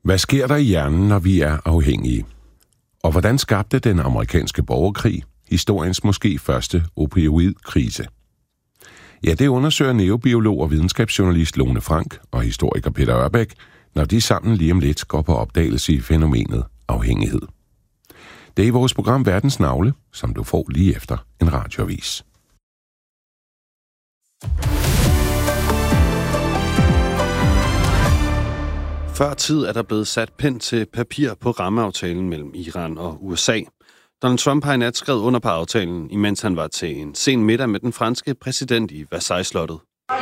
Hvad sker der i hjernen, når vi er afhængige? Og hvordan skabte den amerikanske borgerkrig historiens måske første opioidkrise? Ja, det undersøger neurobiolog og videnskabsjournalist Lone Frank og historiker Peter Ørbæk, når de sammen lige om lidt går på opdagelse i fænomenet afhængighed. Det er i vores program Verdens Navle, som du får lige efter en radioavis. Før tid er der blevet sat pen til papir på rammeaftalen mellem Iran og USA. Donald Trump har i nat skrevet under på aftalen, imens han var til en sen middag med den franske præsident i Versailles-slottet.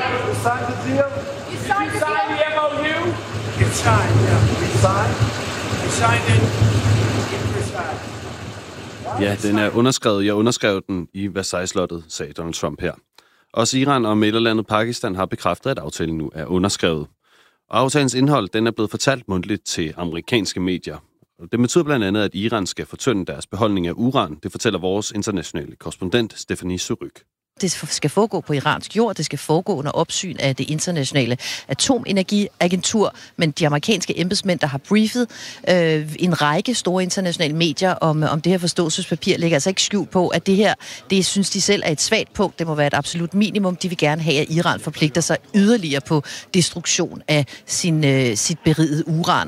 Ja, den er underskrevet. Jeg underskrev den i Versailles-slottet, sagde Donald Trump her. Også Iran og medlemslandet Pakistan har bekræftet, at aftalen nu er underskrevet. Og aftalens indhold, den er blevet fortalt mundtligt til amerikanske medier. Det betyder blandt andet, at Iran skal fortynde deres beholdning af uran. Det fortæller vores internationale korrespondent, Stephanie Suryk. Det skal foregå på iransk jord, det skal foregå under opsyn af det internationale atomenergiagentur, men de amerikanske embedsmænd, der har briefet en række store internationale medier om det her forståelsespapir, lægger altså ikke skjult på, at det her, det synes de selv er et svagt punkt. Det må være et absolut minimum. De vil gerne have, at Iran forpligter sig yderligere på destruktion af sit berigede uran.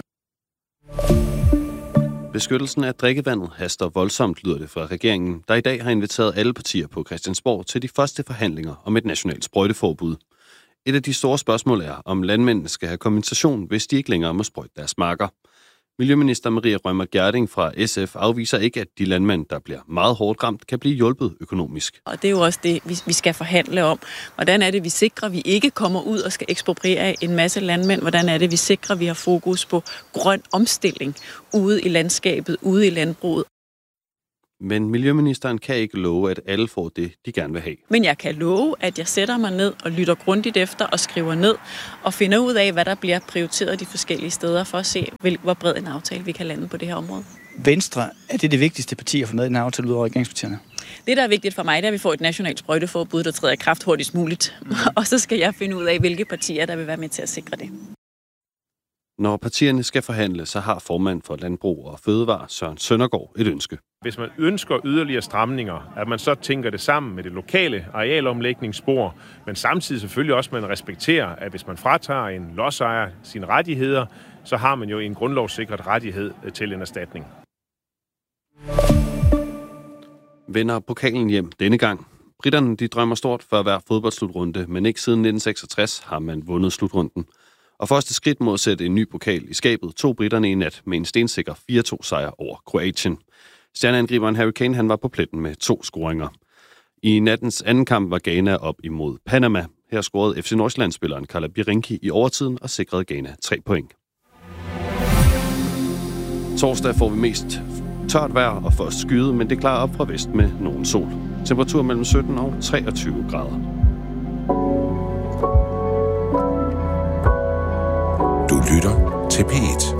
Beskyttelsen af drikkevandet haster voldsomt, lyder det fra regeringen, der i dag har inviteret alle partier på Christiansborg til de første forhandlinger om et nationalt sprøjteforbud. Et af de store spørgsmål er, om landmændene skal have kompensation, hvis de ikke længere må sprøjte deres marker. Miljøminister Maria Reumert Gjerding fra SF afviser ikke, at de landmænd, der bliver meget hårdt ramt, kan blive hjulpet økonomisk. Og det er jo også det, vi skal forhandle om. Hvordan er det, vi sikrer, at vi ikke kommer ud og skal ekspropriere en masse landmænd? Hvordan er det, vi sikrer, at vi har fokus på grøn omstilling ude i landskabet, ude i landbruget? Men miljøministeren kan ikke love, at alle får det, de gerne vil have. Men jeg kan love, at jeg sætter mig ned og lytter grundigt efter og skriver ned og finder ud af, hvad der bliver prioriteret de forskellige steder for at se, hvor bred en aftale vi kan lande på det her område. Venstre, er det vigtigste parti at få med i den aftale ud over regeringspartierne? Det, der er vigtigt for mig, det er, at vi får et nationalt sprøjteforbud, der træder i kraft hurtigst muligt. Og så skal jeg finde ud af, hvilke partier, der vil være med til at sikre det. Når partierne skal forhandle, så har formand for Landbrug og Fødevare, Søren Søndergaard, et ønske. Hvis man ønsker yderligere stramninger, at man så tænker det sammen med det lokale arealomlægningsspor, men samtidig selvfølgelig også, man respekterer, at hvis man fratager en lodsejer sine rettigheder, så har man jo en grundlovssikret rettighed til en erstatning. Vender pokalen hjem denne gang. Briterne, de drømmer stort før hver fodboldslutrunde, men ikke siden 1966 har man vundet slutrunden. Og første skridt mod at sætte en ny pokal i skabet tog briterne i nat med en stensikker 4-2 sejr over Kroatien. Stjerneangriberen Harry Kane han var på pletten med 2 scoringer. I nattens anden kamp var Ghana op imod Panama. Her scorede FC Nordsjælland-spilleren Carla Birinki i overtiden og sikrede Ghana 3 point. Torsdag får vi mest tørt vejr og først skyde, men det klarer op fra vest med nogen sol. Temperatur mellem 17 og 23 grader. Du lytter til P1.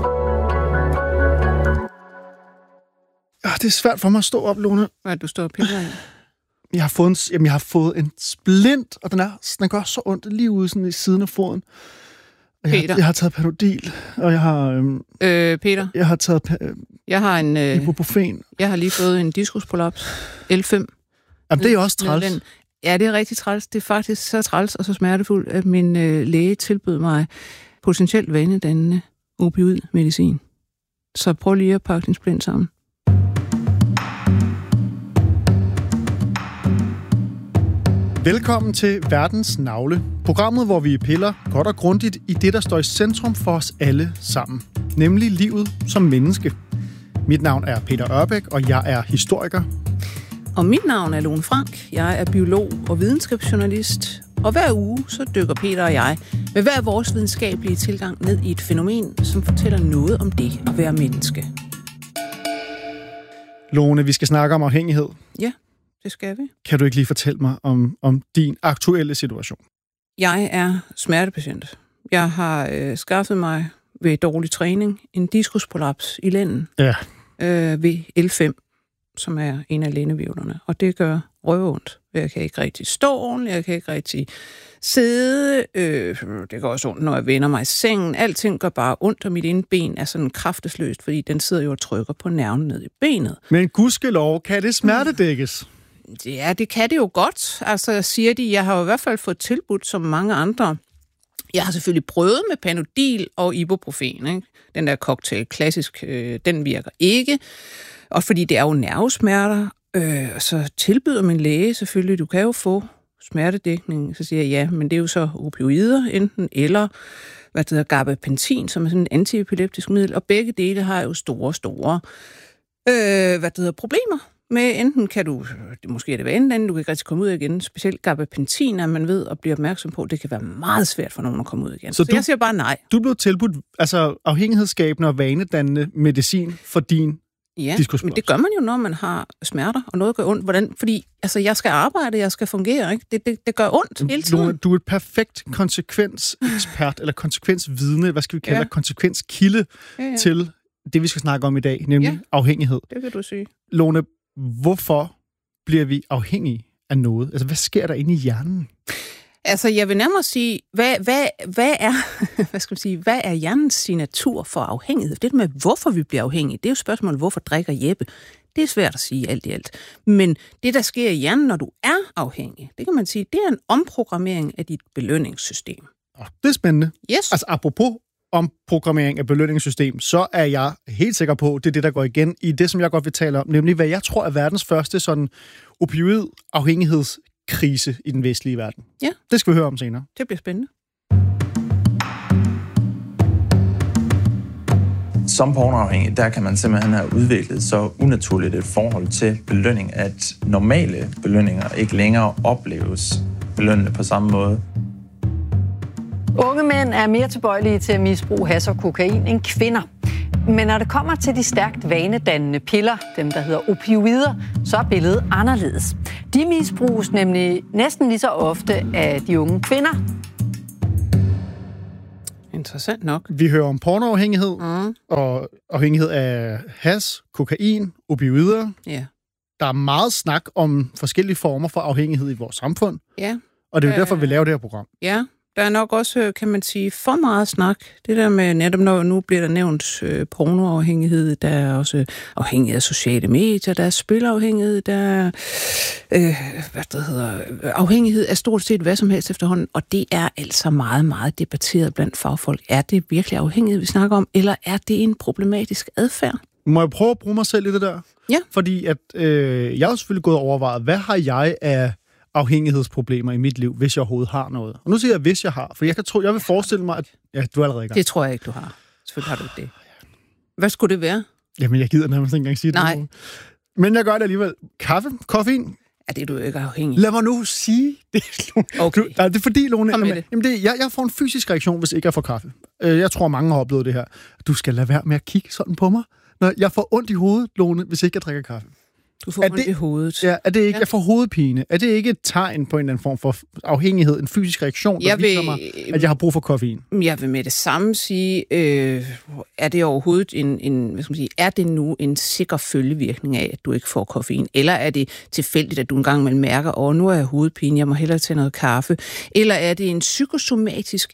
Det er svært for mig at stå op, Lone. Hvad er du står og piller af? Jeg har fået en splint, og den gør så ondt lige ude sådan i siden af foden. Jeg har taget Panodil, og jeg har... Peter? Jeg har taget... Jeg har en... Ibuprofen. Jeg har lige fået en diskusprolaps. L5. Jamen, det er også træls. Ja, det er rigtig træls. Det er faktisk så træls og så smertefuldt, at min læge tilbød mig potentielt vanedannende opioidmedicin. Så prøv lige at pakke din splint sammen. Velkommen til Verdens Navle, programmet, hvor vi piller godt og grundigt i det, der står i centrum for os alle sammen, nemlig livet som menneske. Mit navn er Peter Ørbæk, og jeg er historiker. Og mit navn er Lone Frank. Jeg er biolog og videnskabsjournalist. Og hver uge så dykker Peter og jeg med hver vores videnskabelige tilgang ned i et fænomen, som fortæller noget om det at være menneske. Lone, vi skal snakke om afhængighed. Ja, det skal vi. Kan du ikke lige fortælle mig om din aktuelle situation? Jeg er smertepatient. Jeg har skaffet mig ved dårlig træning en diskusprolaps i lænden ved L5. som er en af lændehvirvlerne, og det gør røvondt. Jeg kan ikke rigtig stå ordentligt, jeg kan ikke rigtig sidde, det går også ondt, når jeg vender mig i sengen. Alting gør bare ondt, og mit indben er sådan kraftesløst, fordi den sidder jo og trykker på nerven ned i benet. Men gudskelov, kan det smertedækkes? Ja, det kan det jo godt. Altså, siger de, jeg har jo i hvert fald fået tilbudt som mange andre. Jeg har selvfølgelig prøvet med Panodil og Ibuprofen, ikke? Den der cocktail, klassisk, den virker ikke. Og fordi det er jo nervesmerter, så tilbyder min læge selvfølgelig, du kan jo få smertedækning. Så siger jeg, ja, men det er jo så opioider enten, eller gabapentin, som er sådan en antiepileptisk middel, og begge dele har jo store problemer. Med enten kan du, måske er det hver anden, du kan ikke rigtig komme ud igen, specielt gabapentin, at man ved og bliver opmærksom på, det kan være meget svært for nogen at komme ud igen. Så jeg siger bare nej. Du blev tilbudt afhængighedsskabende og vanedannende medicin for din diskusprolaps. Men det gør man jo, når man har smerter, og noget gør ondt. Hvordan? Fordi jeg skal arbejde, jeg skal fungere, ikke? Det gør ondt hele tiden. Lone, du er et perfekt konsekvensekspert, eller konsekvensvidne, hvad skal vi kalde det, konsekvenskilde til det, vi skal snakke om i dag, nemlig afhængighed. Det kan du sige. Lone, hvorfor bliver vi afhængige af noget? Altså, hvad sker der inde i hjernen? Altså, jeg vil nærmere sige, hvad er hjernens signatur for afhængighed? Det med, hvorfor vi bliver afhængige, det er jo spørgsmålet, hvorfor drikker Jeppe? Det er svært at sige alt i alt. Men det, der sker i hjernen, når du er afhængig, det kan man sige, det er en omprogrammering af dit belønningssystem. Det er spændende. Yes. Altså, apropos omprogrammering af belønningssystem, så er jeg helt sikker på, det er det, der går igen i det, som jeg godt vil tale om, nemlig hvad jeg tror er verdens første sådan opioid-afhængighedskrise i den vestlige verden. Ja. Det skal vi høre om senere. Det bliver spændende. Som pornoafhængig, der kan man simpelthen have udviklet så unaturligt et forhold til belønning, at normale belønninger ikke længere opleves belønnende på samme måde. Unge mænd er mere tilbøjelige til at misbruge hash og kokain end kvinder. Men når det kommer til de stærkt vanedannende piller, dem der hedder opioider, så er billedet anderledes. De misbruges nemlig næsten lige så ofte af de unge kvinder. Interessant nok. Vi hører om pornoafhængighed og afhængighed af hash, kokain, opioider. Ja. Der er meget snak om forskellige former for afhængighed i vores samfund. Ja. Og det er jo derfor, vi laver det her program. Ja. Der er nok også, kan man sige, for meget snak. Det der med netop, når nu bliver der nævnt pornoafhængighed, der er også afhængighed af sociale medier, der er spilafhængighed, der er afhængighed af stort set hvad som helst efterhånden, og det er altså meget, meget debatteret blandt fagfolk. Er det virkelig afhængighed, vi snakker om, eller er det en problematisk adfærd? Må jeg prøve at bruge mig selv i det der? Ja. Fordi at, jeg har selvfølgelig gået og overvejet, hvad har jeg af afhængighedsproblemer i mit liv, hvis jeg overhovedet har noget. Og nu siger jeg, hvis jeg har, for jeg vil forestille mig, at ja, du er allerede i gang. Det tror jeg ikke, du har. Selvfølgelig har du ikke det. Hvad skulle det være? Jamen, jeg gider nærmest ikke engang sige det. Nej. Men jeg gør det alligevel. Kaffe? Koffein? Ja, det er du ikke afhængig. Lad mig nu sige det. Okay. Det er fordi, Lone, det. Jeg får en fysisk reaktion, hvis ikke jeg får kaffe. Jeg tror, mange har oplevet det her. Du skal lade være med at kigge sådan på mig. Når jeg får ondt i hovedet, Lone, hvis ikke jeg drikker kaffe. Du får ondt i hovedet. Ja, er det ikke, jeg får hovedpine? Er det ikke et tegn på en eller anden form for afhængighed, en fysisk reaktion, der viser mig, at jeg har brug for koffein? Jeg vil med det samme sige, er det overhovedet er det nu en sikker følgevirkning af, at du ikke får koffein? Eller er det tilfældigt, at du engang imellem mærker, nu er jeg hovedpine, jeg må hellere tage noget kaffe? Eller er det en psykosomatisk,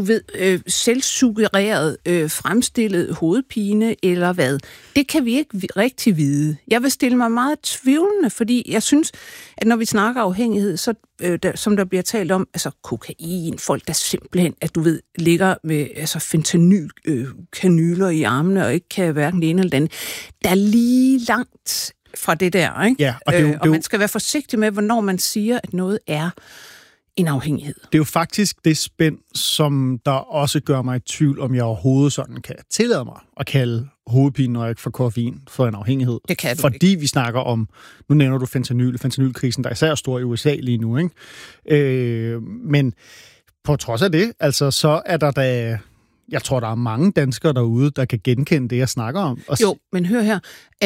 selvsuggereret, fremstillet hovedpine, eller hvad? Det kan vi ikke rigtig vide. Jeg vil stille mig meget tvivlende, fordi jeg synes, at når vi snakker afhængighed, så som der bliver talt om, altså kokain, folk der simpelthen, at du ved, ligger med fentanyl-kanyler i armene og ikke kan hverken det ene eller det andet. Der er lige langt fra det der, ikke? Ja, og man skal være forsigtig med, hvornår man siger, at noget er en afhængighed. Det er jo faktisk det spænd, som der også gør mig i tvivl, om jeg overhovedet sådan kan tillade mig at kalde hovedpine, når jeg ikke får koffein, for en afhængighed. Det kan du fordi ikke. Vi snakker om, nu nævner du fentanylkrisen, der især er stor i USA lige nu, ikke? Men på trods af det, altså, så er der da, jeg tror, der er mange danskere derude, der kan genkende det, jeg snakker om. Jo, men hør her,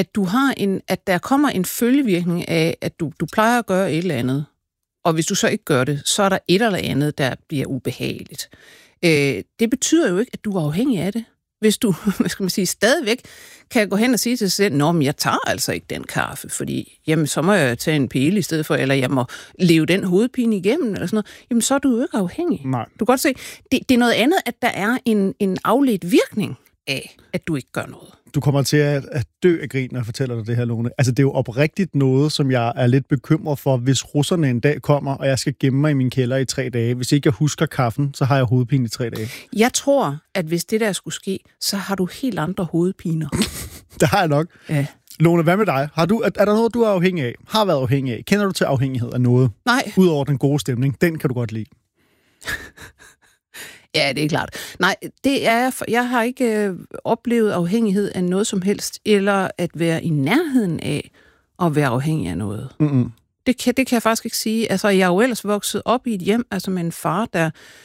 at der kommer en følgevirkning af, at du plejer at gøre et eller andet, og hvis du så ikke gør det, så er der et eller andet, der bliver ubehageligt. Det betyder jo ikke, at du er afhængig af det. hvis du, hvad skal man sige, stadigvæk kan gå hen og sige til sig selv, nå, men jeg tager altså ikke den kaffe, fordi jamen, så må jeg tage en pille i stedet for, eller jeg må leve den hovedpine igennem, eller sådan noget, jamen så er du jo ikke afhængig. Nej. Du kan godt se, det er noget andet, at der er en afledt virkning af, at du ikke gør noget. Du kommer til at dø af grin, når jeg fortæller dig det her, Lone. Altså, det er jo oprigtigt noget, som jeg er lidt bekymret for, hvis russerne en dag kommer, og jeg skal gemme mig i min kælder i 3 dage. Hvis ikke jeg husker kaffen, så har jeg hovedpine i 3 dage. Jeg tror, at hvis det der skulle ske, så har du helt andre hovedpiner. Det har jeg nok. Ja. Lone, hvad med dig? Er der noget, du er afhængig af? Har været afhængig af? Kender du til afhængighed af noget? Nej. Udover den gode stemning. Den kan du godt lide. Ja, det er klart. Nej, jeg har ikke oplevet afhængighed af noget som helst, eller at være i nærheden af at være afhængig af noget. Mm-mm. Det kan jeg faktisk ikke sige. Altså, jeg er jo ellers vokset op i et hjem, altså med en far, der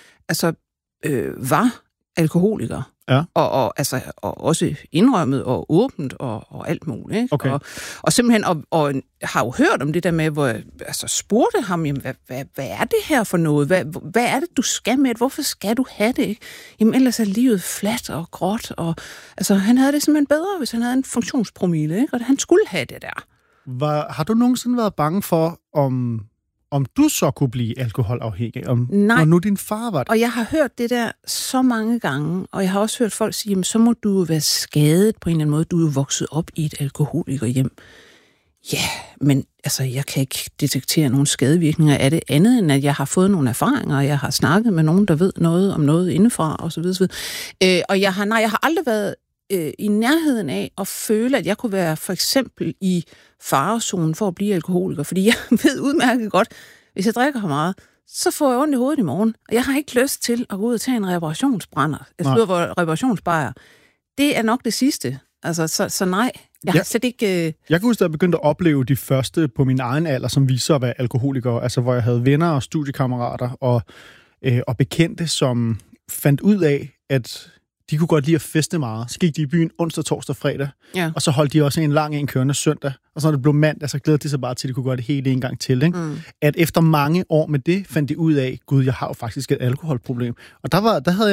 var alkoholiker. Ja. Og også indrømmet og åbent og alt muligt. Ikke? Okay. Og simpelthen og har jo hørt om det der med, hvor jeg spurgte ham, jamen, hvad er det her for noget? Hvad er det, du skal med det? Hvorfor skal du have det? Ikke? Jamen ellers er livet fladt og gråt. Og, altså, han havde det simpelthen bedre, hvis han havde en funktionspromille. Ikke? Og han skulle have det der. Har du nogensinde været bange for, om du så kunne blive alkoholafhængig? Nej. Når nu din far var det? Og jeg har hørt det der så mange gange, og jeg har også hørt folk sige, jamen så må du være skadet på en eller anden måde. Du er jo vokset op i et alkoholikerhjem. Ja, men altså, jeg kan ikke detektere nogle skadevirkninger af det andet, end at jeg har fået nogle erfaringer, og jeg har snakket med nogen, der ved noget om noget indefra, og så videre. Og jeg har aldrig været i nærheden af at føle, at jeg kunne være for eksempel i farezonen for at blive alkoholiker, fordi jeg ved udmærket godt, hvis jeg drikker for meget, så får jeg ondt i hovedet i morgen, og jeg har ikke lyst til at gå ud og tage en reparationsbajer. Det er nok det sidste. Altså, så nej. Jeg har slet ikke... Jeg kan huske, at jeg begyndte at opleve de første på min egen alder, som viser at være alkoholikere, altså hvor jeg havde venner og studiekammerater og bekendte, som fandt ud af, at de kunne godt lide at feste meget. Så gik de i byen onsdag, torsdag, fredag, og så holdt de også en lang kørende søndag. Og så når det blev mandag, så glædede de sig bare til, at de kunne gøre det hele en gang til. Ikke? At efter mange år med det, fandt de ud af, gud, jeg har jo faktisk et alkoholproblem. Og der havde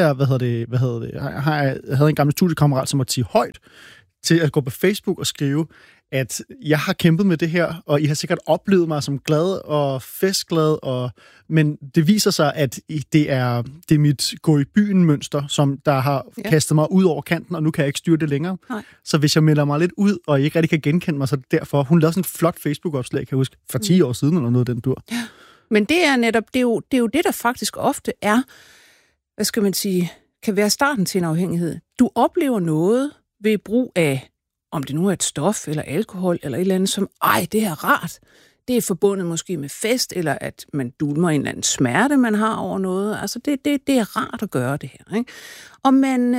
jeg, jeg havde en gammel studiekammerat, som måtte sige højt til at gå på Facebook og skrive, at jeg har kæmpet med det her, og I har sikkert oplevet mig som glad og festglad, men det viser sig, at det er mit gå i byen mønster, som der har kastet mig ud over kanten, og nu kan jeg ikke styre det længere. Nej. Så hvis jeg melder mig lidt ud, og I ikke rigtig kan genkende mig, så derfor. Hun lavede sådan et flot Facebook-opslag, kan jeg huske, for 10 år siden, eller noget den dur. Ja. Men det er netop, det er jo det, der faktisk ofte er, hvad skal man sige, kan være starten til en afhængighed. Du oplever noget ved brug af, om det nu er et stof, eller alkohol, eller et eller andet, som, det er rart. Det er forbundet måske med fest, eller at man dulmer en eller anden smerte, man har over noget. Altså, det er rart at gøre det her, ikke? Og man,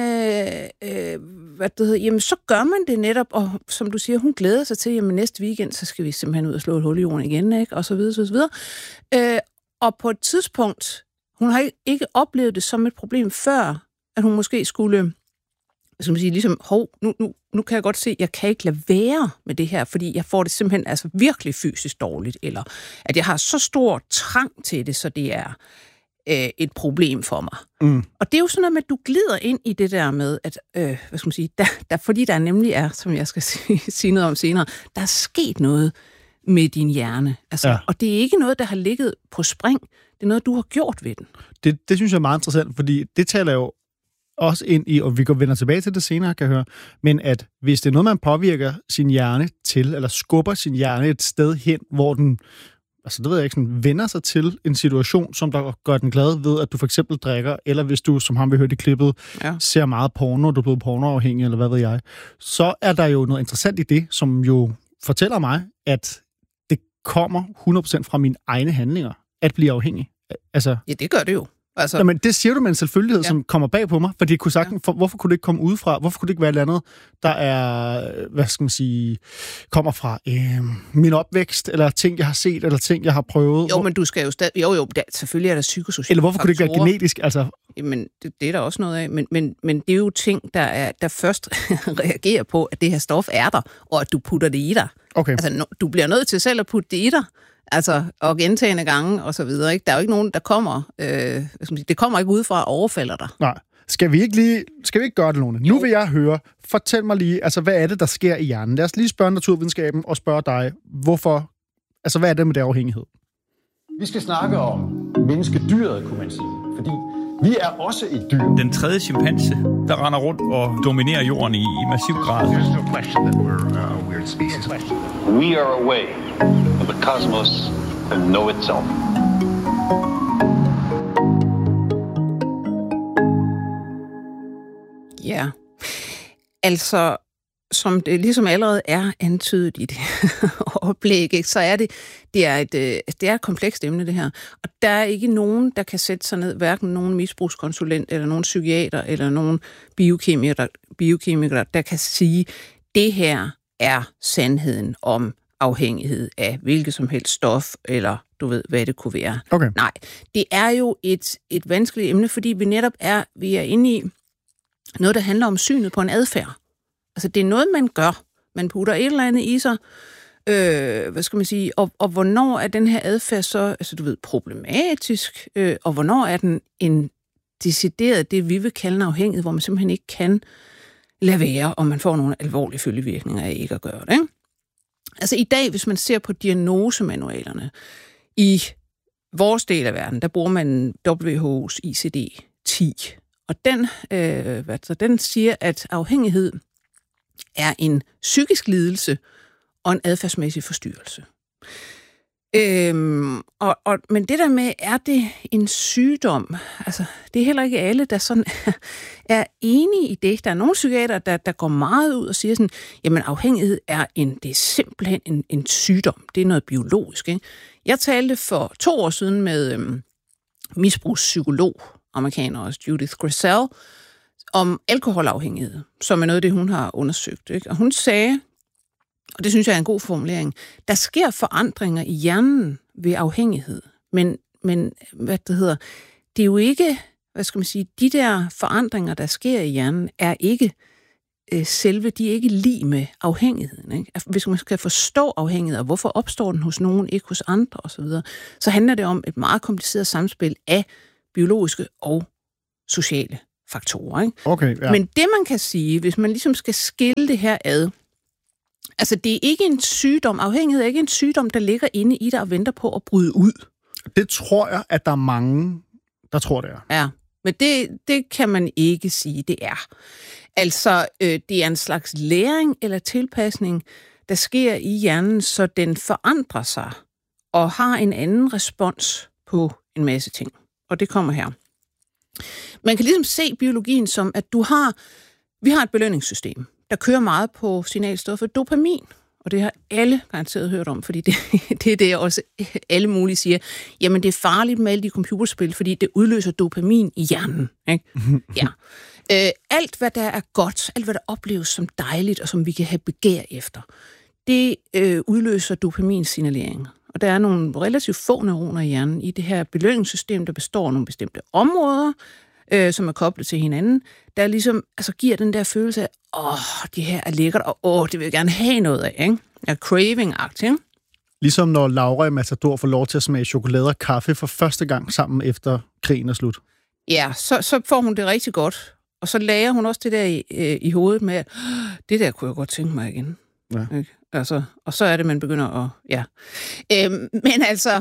jamen, så gør man det netop, og som du siger, hun glæder sig til, jamen næste weekend, så skal vi simpelthen ud og slå et hul i jorden igen, ikke? Og så videre, så videre. Og på et tidspunkt, hun har ikke oplevet det som et problem før, at hun måske skulle... skal man sige, ligesom, nu kan jeg godt se, at jeg kan ikke lade være med det her, fordi jeg får det simpelthen altså virkelig fysisk dårligt, eller at jeg har så stor trang til det, så det er et problem for mig. Og det er jo sådan noget med, at du glider ind i det der med, at, hvad skal man sige, fordi der nemlig er, som jeg skal sige noget om senere, der er sket noget med din hjerne. Altså, og det er ikke noget, der har ligget på spring. Det er noget, du har gjort ved den. Det synes jeg er meget interessant, fordi det taler jo også ind i, og vi går vender tilbage til det senere, kan jeg høre, men at hvis det er noget, man påvirker sin hjerne til, eller skubber sin hjerne et sted hen, hvor den, altså det ved jeg ikke, sådan, vender sig til en situation, som der gør den glad ved, at du for eksempel drikker, eller hvis du, som ham vi hørte i klippet, ser meget porno, og du er blevet pornoafhængig, eller hvad ved jeg, så er der jo noget interessant i det, som jo fortæller mig, at det kommer 100% fra mine egne handlinger, at blive afhængig. Altså, ja, det gør det jo. Altså, men det siger du med en selvfølgelighed, som kommer bag på mig, fordi det kunne sagtens, hvorfor kunne det ikke komme udefra? Hvorfor kunne det ikke være et eller andet, der er, hvad skal man sige, kommer fra min opvækst, eller ting, jeg har set, eller ting, jeg har prøvet? Jo, men du skal jo stadig... selvfølgelig er der psykosociale eller hvorfor faktorer. Kunne det ikke være genetisk? Altså... Jamen, det er der også noget af, men det er jo ting, der først reagerer på, at det her stof er der, og at du putter det i dig. Okay. Altså, du bliver nødt til selv at putte det i dig. Altså, og gentagne gange, og så videre, ikke? Der er jo ikke nogen, der kommer... det kommer ikke udefra og overfalder dig. Nej, Skal vi ikke gøre det, Lone? Nu vil jeg høre, fortæl mig lige, altså hvad er det, der sker i hjernen? Lad os lige spørge naturvidenskaben og spørge dig, hvorfor, altså hvad er det med det afhængighed? Vi skal snakke om menneskedyret, kunne man sige, fordi vi er også et dyr. Den tredje chimpanse, der render rundt og dominerer jorden i massiv grad. There's no question that we're a weird species. We are a way of the cosmos to know itself. Ja, altså som det ligesom allerede er antydet i det oplæg, så er det er et komplekst emne, det her. Og der er ikke nogen, der kan sætte sig ned, hverken nogen misbrugskonsulent, eller nogen psykiater, eller nogen biokemikere, der kan sige, det her er sandheden om afhængighed af hvilket som helst stof, eller du ved, hvad det kunne være. Okay. Nej, det er jo et vanskeligt emne, fordi vi er inde i noget, der handler om synet på en adfærd. Altså, det er noget, man gør. Man putter et eller andet i sig, hvad skal man sige, og hvornår er den her adfærd så, altså du ved, problematisk, og hvornår er den en decideret, det vi vil kalde en afhængighed, hvor man simpelthen ikke kan lade være, og man får nogle alvorlige følgevirkninger af ikke at gøre det, ikke? Altså, i dag, hvis man ser på diagnosemanualerne, i vores del af verden, der bruger man WHO's ICD-10, og den siger, at afhængighed er en psykisk lidelse og en adfærdsmæssig forstyrrelse. Men det der med, er det en sygdom? Altså, det er heller ikke alle, der sådan er enige i det. Der er nogle psykiater, der går meget ud og siger sådan, jamen afhængighed det er simpelthen en sygdom. Det er noget biologisk, ikke? Jeg talte for 2 år siden med misbrugspsykolog, amerikaner også, Judith Grisel, om alkoholafhængighed, som er noget af det, hun har undersøgt, ikke? Og hun sagde, og det synes jeg er en god formulering, der sker forandringer i hjernen ved afhængighed, men det er jo ikke, hvad skal man sige, de der forandringer, der sker i hjernen, er ikke de er ikke lig med afhængigheden, ikke? Hvis man skal forstå afhængighed, og hvorfor opstår den hos nogen, ikke hos andre osv., så handler det om et meget kompliceret samspil af biologiske og sociale faktorer, ikke? Okay, ja. Men det, man kan sige, hvis man ligesom skal skille det her ad, altså det er ikke en sygdom, afhængighed er ikke en sygdom, der ligger inde i dig og venter på at bryde ud. Det tror jeg, at der er mange, der tror, det er. Ja, men det kan man ikke sige, det er. Altså, det er en slags læring eller tilpasning, der sker i hjernen, så den forandrer sig og har en anden respons på en masse ting. Og det kommer her. Man kan ligesom se biologien som, at vi har et belønningssystem, der kører meget på signalstoffet dopamin. Og det har alle garanteret hørt om, fordi det er det også alle mulige siger. Jamen, det er farligt med alle de computerspil, fordi det udløser dopamin i hjernen, ikke? Ja. Alt, hvad der er godt, alt, hvad der opleves som dejligt, og som vi kan have begær efter, det udløser dopaminsignalering. Og der er nogle relativt få neuroner i hjernen i det her belønningssystem, der består af nogle bestemte områder, som er koblet til hinanden, der ligesom giver den der følelse af, det her er lækkert, og det vil jeg gerne have noget af, ikke? Er craving-agtigt, ikke? Ligesom når Laura i Matador får lov til at smage chokolade og kaffe for første gang sammen efter krigen er slut. Ja, så får hun det rigtig godt. Og så lærer hun også det der i hovedet med, at det der kunne jeg godt tænke mig igen. Ja. Ikke? Altså, og så er det, man begynder at... Ja. Men altså,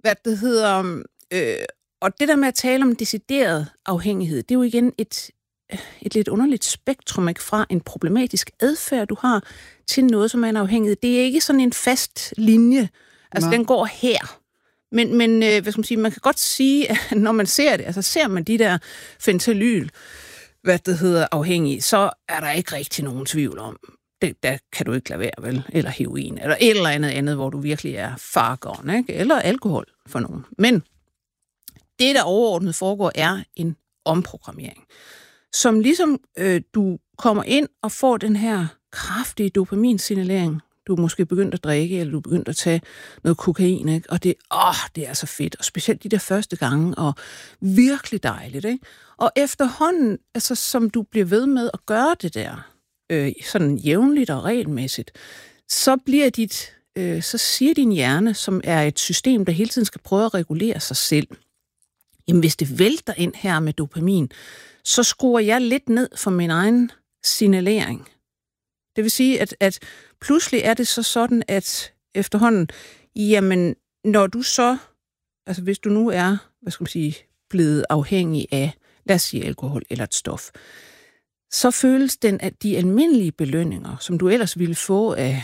og det der med at tale om decideret afhængighed, det er jo igen et lidt underligt spektrum, ikke? Fra en problematisk adfærd, du har, til noget, som er en afhængighed. Det er ikke sådan en fast linje. Altså, den går her. Men hvad skal man sige, man kan godt sige, at når man ser det, altså ser man de der fentanyl, afhængige, så er der ikke rigtig nogen tvivl om, der kan du ikke lade være, vel? Eller heroin, eller et eller andet, hvor du virkelig er fargården, ikke? Eller alkohol for nogen. Men det, der overordnet foregår, er en omprogrammering, som ligesom du kommer ind og får den her kraftige dopaminsignalering. Du er måske begyndt at drikke, eller du er begyndt at tage noget kokain, ikke? Og det er så fedt, og specielt de der første gange, og virkelig dejligt, ikke? Og efterhånden, altså som du bliver ved med at gøre det der, sådan jævnligt og regelmæssigt, så bliver så siger din hjerne, som er et system, der hele tiden skal prøve at regulere sig selv, jamen hvis det vælter ind her med dopamin, så skruer jeg lidt ned for min egen signalering. Det vil sige, at pludselig er det så sådan, at efterhånden, jamen, når du så, altså hvis du nu er, blevet afhængig af, lad os sige alkohol eller et stof, så føles den, at de almindelige belønninger, som du ellers ville få af,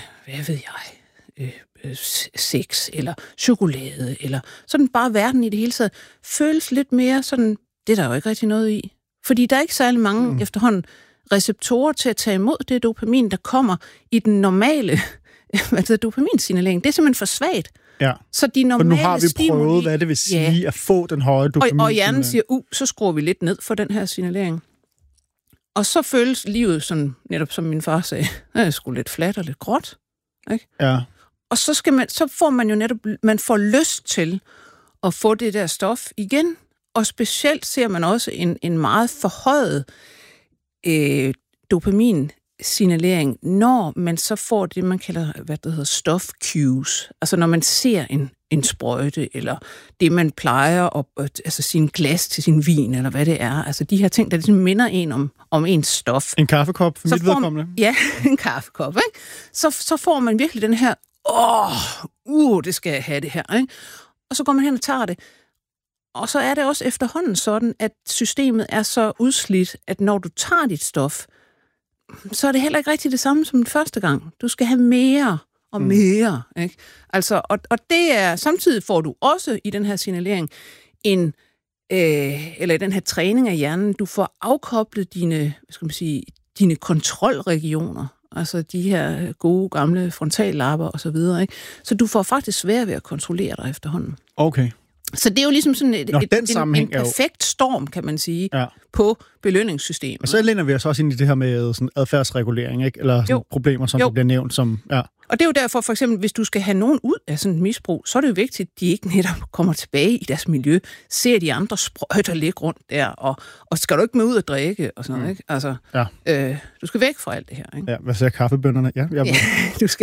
sex eller chokolade, eller sådan bare verden i det hele taget, føles lidt mere sådan, det er der jo ikke rigtig noget i. Fordi der er ikke særlig mange efterhånden receptorer til at tage imod det dopamin, der kommer i den normale dopaminsignalering. Det er simpelthen for svagt. Ja. Så de normale for nu har vi prøvet, hvad det vil sige at få den høje dopamin. Og hjernen siger, så skruer vi lidt ned for den her signalering. Og så føles livet sådan, netop som min far sagde, sgu lidt fladt og lidt gråt. Ikke? Ja. Og så får man jo netop, man får lyst til at få det der stof igen. Og specielt ser man også en meget forhøjet dopaminsignalering, når man så får det, man kalder, stof cues. Altså når man ser en sprøjte, eller det, man plejer altså sin glas til sin vin, eller hvad det er. Altså de her ting, der ligesom minder en om ens stof. En kaffekop, for mit vedkommende. Ja, en kaffekop, ikke? Så får man virkelig den her, det skal jeg have det her, ikke? Og så går man hen og tager det. Og så er det også efterhånden sådan, at systemet er så udslidt, at når du tager dit stof, så er det heller ikke rigtig det samme som den første gang. Du skal have mere og mere, ikke? Altså, og det er, samtidig får du også i den her signalering eller i den her træning af hjernen, du får afkoblet dine kontrolregioner, altså de her gode gamle frontallapper og så videre, ikke? Så du får faktisk svært ved at kontrollere dig efterhånden. Okay. Så det er jo ligesom sådan en perfekt storm, kan man sige, på belønningssystemet. Og så læner vi os også ind i det her med sådan adfærdsregulering, ikke? Eller sådan problemer, som der bliver nævnt som... Ja. Og det er jo derfor, for eksempel, hvis du skal have nogen ud af sådan et misbrug, så er det jo vigtigt, at de ikke netop kommer tilbage i deres miljø, ser de andre sprøjter ligge rundt der, og skal du ikke med ud og drikke, og sådan noget, ikke? Altså, du skal væk fra alt det her, ikke? Ja, hvad siger kaffebønnerne? Ja, du skal...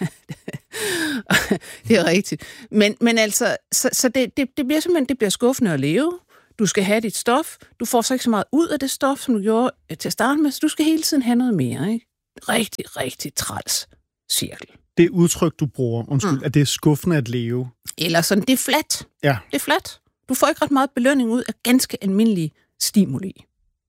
det er rigtigt. Men altså, så det bliver simpelthen, det bliver skuffende at leve. Du skal have dit stof. Du får så ikke så meget ud af det stof, som du gjorde til at starte med, så du skal hele tiden have noget mere, ikke? Rigtig, rigtig træls cirkel. Det udtryk, du bruger, at det er skuffende at leve. Eller sådan, det er fladt. Ja. Det er fladt. Du får ikke ret meget belønning ud af ganske almindelige stimuli.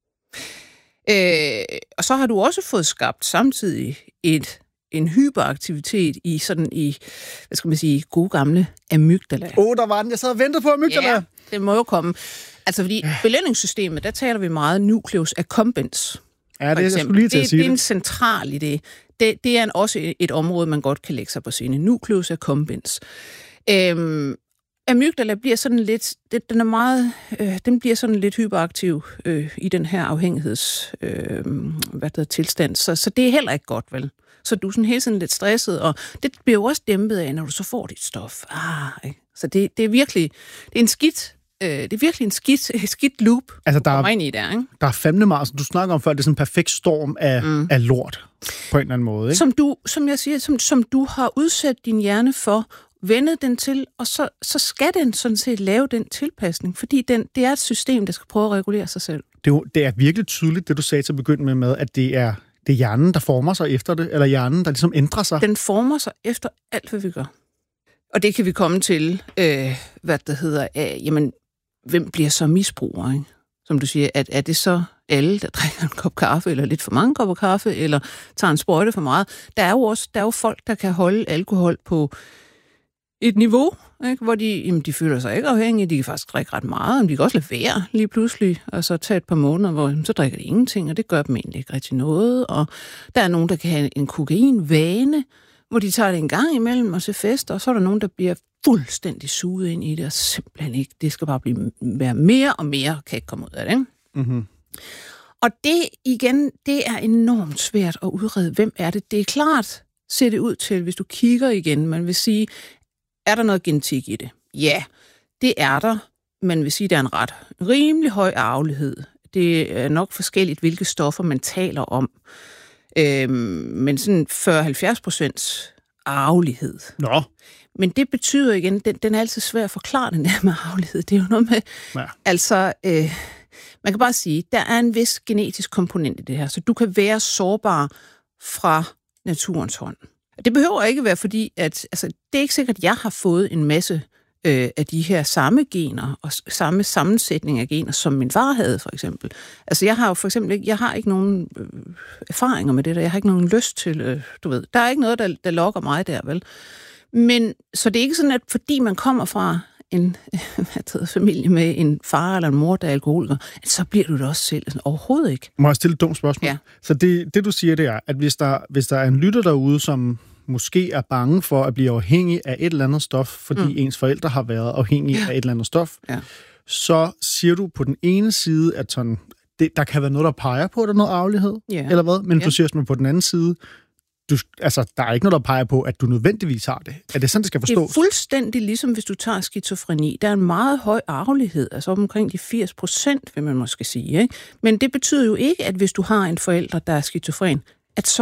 Og så har du også fået skabt samtidig en hyperaktivitet i gode gamle amygdala. Der var den. Jeg sad og ventede på amygdala. Ja, det må jo komme. Altså, fordi belønningssystemet, der taler vi meget nucleus accumbens. Ja, det jeg skulle lige til at sige det. Det er en central idé. Det er også et område, man godt kan lægge sig på sine. Nucleus accumbens. Amygdala bliver sådan lidt, den bliver sådan lidt hyperaktiv i den her afhængigheds tilstand. Så det er heller ikke godt, vel? Så du er sådan hele tiden lidt stresset, og det bliver jo også dæmpet af, når du så får dit stof. Ikke? Så det er virkelig, det er virkelig en skidt loop, altså, der kommer ind i der, ikke? Der er fandme meget, som du snakker om før, det er sådan en perfekt storm af lort, på en eller anden måde, ikke? Som du har udsat din hjerne for, vendet den til, og så skal den sådan set lave den tilpasning, fordi det er et system, der skal prøve at regulere sig selv. Det er virkelig tydeligt, det du sagde til at begynde med, at det er hjernen, der former sig efter det, eller hjernen, der ligesom ændrer sig? Den former sig efter alt, hvad vi gør. Og det kan vi komme til, hvem bliver så misbruger, ikke? Som du siger, er det så alle, der drikker en kop kaffe, eller lidt for mange kopper kaffe, eller tager en sprøjte for meget? Der er jo folk, der kan holde alkohol på et niveau, ikke? Hvor de føler sig ikke afhængige, de kan faktisk drikke ret meget, men de kan også lade være lige pludselig, og så tage et par måneder, hvor så drikker de ingenting, og det gør dem egentlig ikke rigtig noget. Og der er nogen, der kan have en kokainvane, hvor de tager det en gang imellem og til fest, og så er der nogen, der bliver fuldstændig suget ind i det, og simpelthen ikke, det skal bare være mere og mere, kan ikke komme ud af det, ikke? Mm-hmm. Og det igen, det er enormt svært at udrede, hvem er det. Det er klart, ser det ud til, hvis du kigger igen, man vil sige, er der noget genetik i det? Ja, det er der. Man vil sige, at der er en rimelig høj arvelighed. Det er nok forskelligt, hvilke stoffer man taler om. Men sådan 40-70% arvelighed. Nå. Men det betyder igen, den er altid svær at forklare, den der med arvelighed. Det er jo noget med, man kan bare sige, der er en vis genetisk komponent i det her, så du kan være sårbar fra naturens hånd. Det behøver ikke være fordi, at det er ikke sikkert, at jeg har fået en masse af de her samme gener og samme sammensætning af gener, som min far havde, for eksempel. Altså, jeg har jo for eksempel ikke, jeg har ikke nogen erfaringer med det der. Jeg har ikke nogen lyst til, der er ikke noget, der lokker mig der, vel? Men, så det er ikke sådan, at fordi man kommer fra en familie med en far eller en mor, der er alkoholiker, så bliver du det også selv. Altså, overhovedet ikke. Må jeg stille et dumt spørgsmål? Ja. Så det, du siger, det er, at hvis der er en lytter derude, som måske er bange for at blive afhængig af et eller andet stof, fordi ens forældre har været afhængige af et eller andet stof, så siger du på den ene side, at sådan, der kan være noget, der peger på, at der er noget arvelighed, eller hvad? Men du siger sådan på den anden side, der er ikke noget, der peger på, at du nødvendigvis har det. Er det sådan, det skal forstås? Det er fuldstændig ligesom, hvis du tager skizofreni. Der er en meget høj arvelighed, altså omkring de 80%, vil man måske sige. Ikke? Men det betyder jo ikke, at hvis du har en forælder, der er skizofren, at så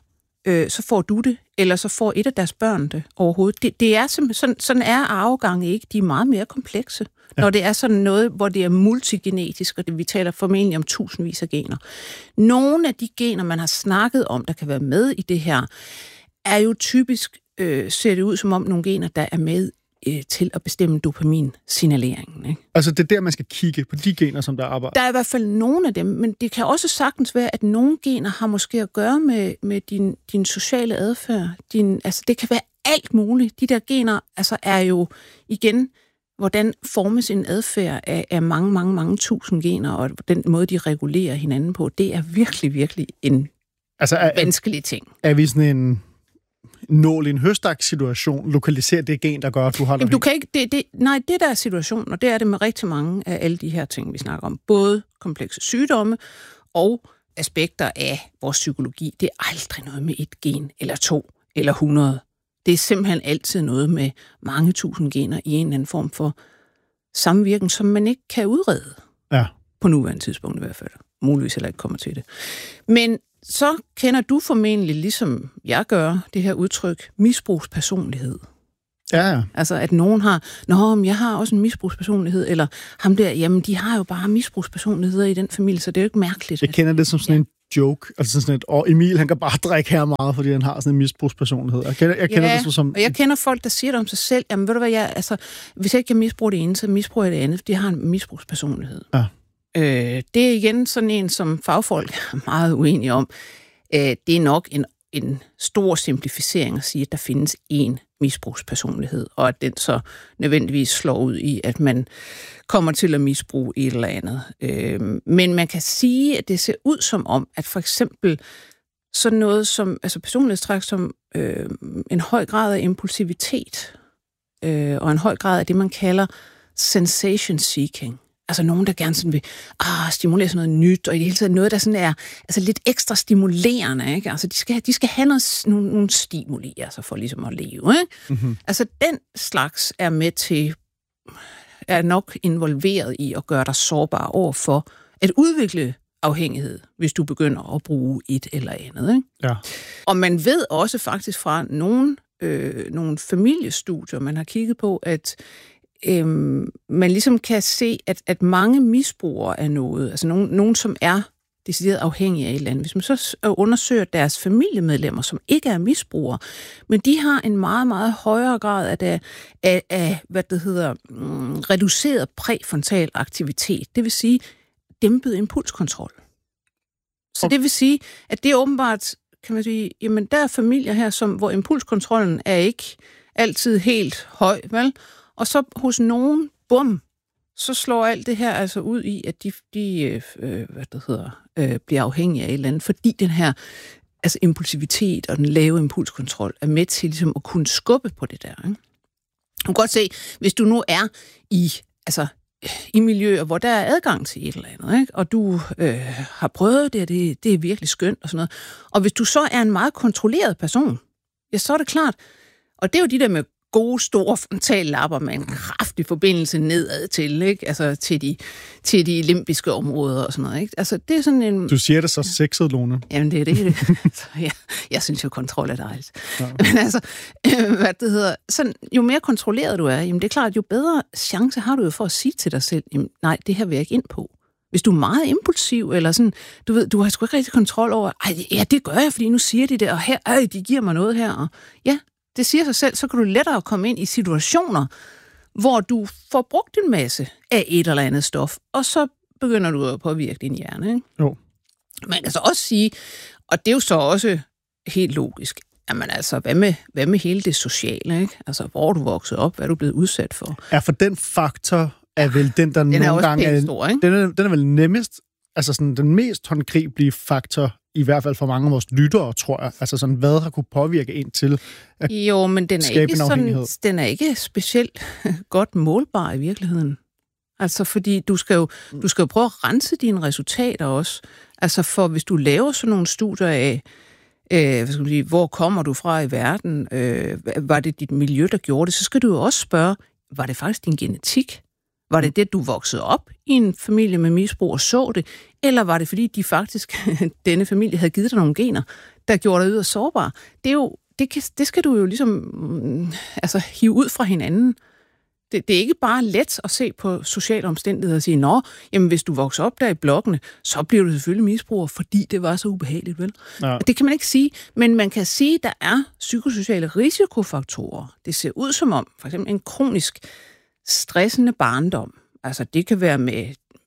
får du det, eller så får et af deres børn det overhovedet. Det er simpelthen, sådan er arvegange ikke. De er meget mere komplekse, når det er sådan noget, hvor det er multigenetisk, og vi taler formentlig om tusindvis af gener. Nogle af de gener, man har snakket om, der kan være med i det her, er jo typisk, ser det ud som om nogle gener, der er med til at bestemme dopaminsignaleringen. Ikke? Altså det er der, man skal kigge på de gener, som der arbejder? Der er i hvert fald nogle af dem, men det kan også sagtens være, at nogle gener har måske at gøre med din sociale adfærd. Altså det kan være alt muligt. De der gener er jo igen, hvordan formes en adfærd af mange tusind gener, og den måde, de regulerer hinanden på, det er virkelig, virkelig en vanskelig ting. Er vi sådan en nål i en høstak-situation, lokalisere det gen, der gør, at du har det? Du kan ikke, nej, det der er situationen, og det er det med rigtig mange af alle de her ting, vi snakker om. Både komplekse sygdomme og aspekter af vores psykologi. Det er aldrig noget med et gen, eller 2, eller 100. Det er simpelthen altid noget med mange tusind gener i en eller anden form for samvirken, som man ikke kan udrede. Ja. På nuværende tidspunkt i hvert fald. Muligvis heller ikke kommer til det. Men så kender du formentlig, ligesom jeg gør, det her udtryk, misbrugspersonlighed. Ja. Altså, at nogen har, men jeg har også en misbrugspersonlighed, eller ham der, jamen, de har jo bare misbrugspersonligheder i den familie, så det er jo ikke mærkeligt. Jeg kender det som sådan en joke, altså sådan et, og Emil, han kan bare drikke her meget, fordi han har sådan en misbrugspersonlighed. Jeg kender det som... og jeg kender folk, der siger det om sig selv, jamen, ved du hvad, hvis jeg ikke kan misbruge det ene, så misbruger jeg det andet, fordi jeg har en misbrugspersonlighed. Ja. Det er igen sådan en, som fagfolk er meget uenige om. Det er nok en stor simplificering at sige, at der findes én misbrugspersonlighed, og at den så nødvendigvis slår ud i, at man kommer til at misbruge et eller andet. Men man kan sige, at det ser ud som om, at for eksempel sådan noget som, personlighedstræk som en høj grad af impulsivitet, og en høj grad af det, man kalder sensation seeking. Altså nogen, der gerne sådan vil stimulere sådan noget nyt, og i det hele taget noget, der sådan er lidt ekstra stimulerende. Ikke? Altså de skal have nogle stimuli, for ligesom at leve. Ikke? Mm-hmm. Altså den slags er nok involveret i at gøre dig sårbar over for at udvikle afhængighed, hvis du begynder at bruge et eller andet. Ikke? Ja. Og man ved også faktisk fra nogle familiestudier, man har kigget på, at man ligesom kan se, at mange misbrugere af noget, altså nogen som er decideret afhængige af et eller andet, hvis man så undersøger deres familiemedlemmer, som ikke er misbrugere, men de har en meget, meget højere grad af reduceret præfrontal aktivitet, det vil sige dæmpet impulskontrol. Så det vil sige, at det er åbenbart, kan man sige, jamen der er familier her, hvor impulskontrollen er ikke altid helt høj, vel? Og så hos nogen, så slår alt det her ud i, at de bliver afhængige af et eller andet, fordi den her impulsivitet og den lave impulskontrol er med til ligesom at kunne skubbe på det der. Ikke? Du kan godt se, hvis du nu er i miljøer, hvor der er adgang til et eller andet, ikke? Og du har prøvet det, og det er virkelig skønt og sådan noget. Og hvis du så er en meget kontrolleret person, ja, så er det klart, og det er jo de der med gode, store frontallapper med en kraftig forbindelse nedad til, ikke? Altså til de limbiske områder og sådan noget, ikke? Altså, det er sådan en... Du siger det så sexet, Lone. Jamen, det er det. Jeg synes jo, kontrol er dejligt. Ja. Men sådan, jo mere kontrolleret du er, jamen det er klart, jo bedre chance har du jo for at sige til dig selv, jamen, nej, det her vil jeg ikke ind på. Hvis du er meget impulsiv, eller sådan, du ved, du har sgu ikke rigtig kontrol over, ja, det gør jeg, fordi nu siger de det, og her, de giver mig noget her, og ja, det siger sig selv, så kan du lettere komme ind i situationer, hvor du får brugt en masse af et eller andet stof, og så begynder du at påvirke din hjerne, ikke? Jo. Man kan så også sige, og det er jo så også helt logisk, jamen altså, hvad med hele det sociale, ikke? Altså, hvor er du vokset op, hvad er du blevet udsat for? Ja, for den faktor er vel den, der nogle gange er stor, ikke? Den er vel nemmest, altså sådan den mest håndgribelige faktor, i hvert fald for mange af vores lyttere, tror jeg. Altså sådan, hvad har kunne påvirke en til at jo, men den er skabe ikke en afhængighed? Den er ikke specielt godt målbar i virkeligheden. Altså, fordi du skal jo prøve at rense dine resultater også. Altså, for hvis du laver sådan nogle studier af, hvad skal man sige, hvor kommer du fra i verden, var det dit miljø, der gjorde det, så skal du jo også spørge, var det faktisk din genetik? Var det det, du voksede op i en familie med misbrug og så det? Eller var det, fordi de faktisk, denne familie, havde givet dig nogle gener, der gjorde dig yderst sårbar? Det er jo, det skal du jo ligesom altså, hive ud fra hinanden. Det er ikke bare let at se på sociale omstændigheder og sige, nå, jamen hvis du vokser op der i blokkene, så bliver du selvfølgelig misbruger, fordi det var så ubehageligt, vel? Ja. Det kan man ikke sige, men man kan sige, at der er psykosociale risikofaktorer. Det ser ud som om, for eksempel en kronisk stressende barndom. Altså det kan være med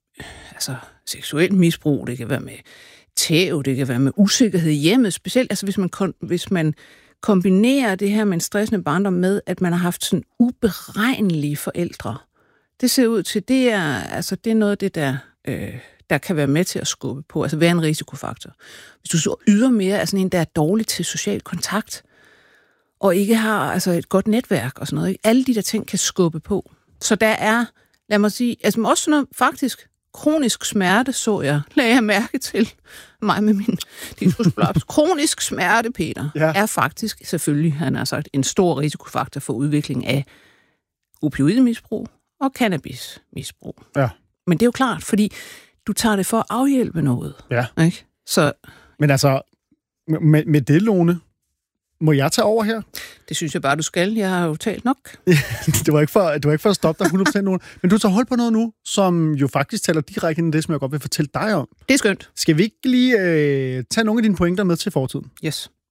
seksuelt misbrug, det kan være med tæv, det kan være med usikkerhed i hjemmet, specielt altså hvis man kombinerer det her med en stressende barndom med, at man har haft sådan uberegnelige forældre. Det ser ud til, det er noget af det, der kan være med til at skubbe på, altså være en risikofaktor. Hvis du så ydermere er sådan en, der er dårlig til social kontakt, og ikke har altså et godt netværk og sådan noget, alle de der ting kan skubbe på. Så der er, lad mig sige, altså også sådan noget faktisk kronisk smerte, lagde jeg mærke til mig med min diskusprolaps. Kronisk smerte, Peter, er faktisk selvfølgelig, han har sagt, en stor risikofaktor for udvikling af opioidmisbrug og cannabismisbrug. Ja. Men det er jo klart, fordi du tager det for at afhjælpe noget. Ja. Ikke? Så, men altså, med det, Lone, må jeg tage over her? Det synes jeg bare, du skal. Jeg har jo talt nok. Det var ikke for at stoppe dig 100% nogen. Men du tager hold på noget nu, som jo faktisk taler direkte ind i det, som jeg godt vil fortælle dig om. Det er skønt. Skal vi ikke lige tage nogle af dine pointer med til fortiden? Yes.